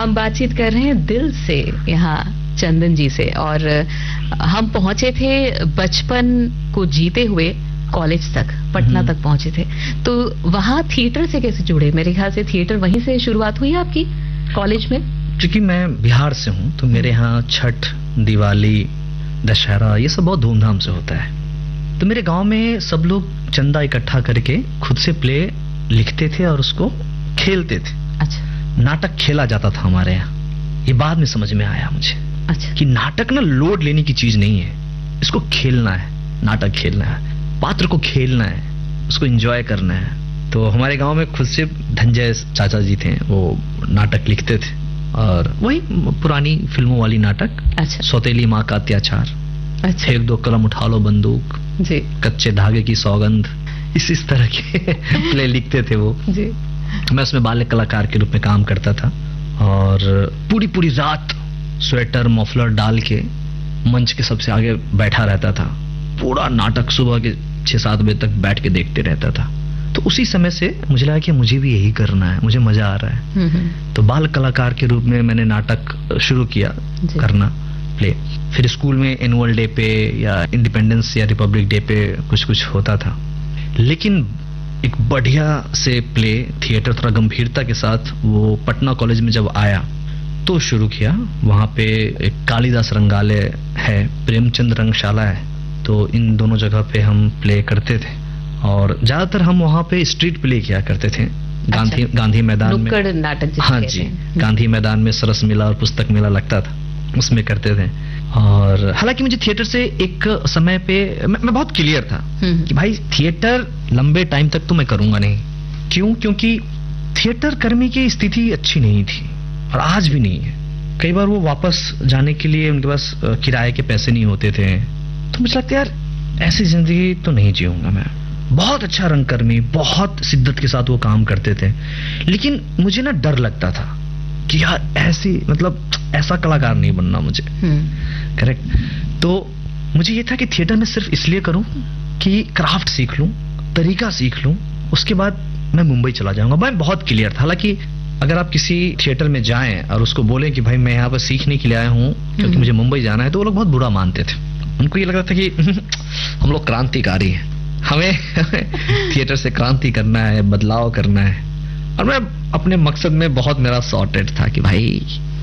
हम बातचीत कर रहे हैं दिल से यहाँ चंदन जी से, और हम पहुंचे थे बचपन को जीते हुए कॉलेज तक, पटना तक पहुंचे थे। तो वहाँ थिएटर से कैसे जुड़े? मेरे ख्याल से थिएटर वहीं से शुरुआत हुई आपकी कॉलेज में। क्योंकि मैं बिहार से हूँ तो मेरे यहाँ छठ, दिवाली, दशहरा ये सब बहुत धूमधाम से होता है। तो मेरे गांव में सब लोग चंदा इकट्ठा करके खुद से प्ले लिखते थे और उसको खेलते थे। अच्छा। नाटक खेला जाता था हमारे यहाँ। ये बाद में समझ में आया मुझे। अच्छा। कि नाटक ना लोड लेने की चीज नहीं है, इसको खेलना है, नाटक खेलना है, पात्र को खेलना है, उसको एंजॉय करना है। तो हमारे गांव में खुद से धनंजय चाचा जी थे, वो नाटक लिखते थे और वही पुरानी फिल्मों वाली नाटक। अच्छा। सौतेली माँ का अत्याचार, अच्छा। एक दो कलम उठा लो बंदूक जी, कच्चे धागे की सौगंध, इस तरह के प्ले लिखते थे वो जी। मैं उसमें बाल कलाकार के रूप में काम करता था और पूरी पूरी रात स्वेटर मफलर डाल के मंच के सबसे आगे बैठा रहता था। पूरा नाटक सुबह के 6-7 बजे तक बैठ के देखते रहता था। तो उसी समय से मुझे लगा कि मुझे भी यही करना है, मुझे मजा आ रहा है। तो बाल कलाकार के रूप में मैंने नाटक शुरू किया करना, प्ले। फिर स्कूल में एनुअल डे पे या इंडिपेंडेंस या रिपब्लिक डे पे कुछ कुछ होता था। लेकिन एक बढ़िया से प्ले थिएटर थोड़ा गंभीरता के साथ वो पटना कॉलेज में जब आया तो शुरू किया। वहाँ पे एक कालिदास रंगालय है, प्रेमचंद रंगशाला है, तो इन दोनों जगह पे हम प्ले करते थे और ज्यादातर हम वहाँ पे स्ट्रीट प्ले किया करते थे। गांधी मैदान में नुक्कड़ नाटक। हाँ जी, गांधी मैदान में सरस मेला और पुस्तक मेला लगता था, उसमें करते थे। और हालांकि मुझे थिएटर से एक समय पे मैं बहुत क्लियर था कि भाई थिएटर लंबे टाइम तक तो मैं करूंगा नहीं। क्यों? क्योंकि थिएटर कर्मी की स्थिति अच्छी नहीं थी और आज भी नहीं है। कई बार वो वापस जाने के लिए उनके पास किराए के पैसे नहीं होते थे। तो मुझे लगता है यार ऐसी जिंदगी तो नहीं जीऊंगा मैं। बहुत अच्छा रंगकर्मी, बहुत शिद्दत के साथ वो काम करते थे, लेकिन मुझे ना डर लगता था कि यार ऐसी मतलब ऐसा कलाकार नहीं बनना मुझे। करेक्ट। तो मुझे ये था कि थिएटर में सिर्फ इसलिए करूं कि क्राफ्ट सीख लूं, तरीका सीख लूं, उसके बाद मैं मुंबई चला जाऊंगा। मैं बहुत क्लियर था। हालांकि अगर आप किसी थिएटर में जाएं और उसको बोलें कि भाई मैं यहाँ पर सीखने के लिए आया हूँ क्योंकि मुझे मुंबई जाना है, तो वो लोग बहुत बुरा मानते थे। उनको ये लग रहा था कि हम लोग क्रांतिकारी हैं, हमें थिएटर से क्रांति करना है, बदलाव करना है। और मैं अपने मकसद में बहुत मेरा सॉर्टेड था कि भाई